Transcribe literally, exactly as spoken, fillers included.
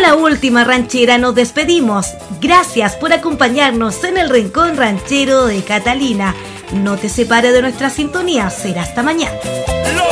la última ranchera nos despedimos. Gracias por acompañarnos en el Rincón Ranchero de Catalina. No te separes de nuestra sintonía. Será hasta mañana.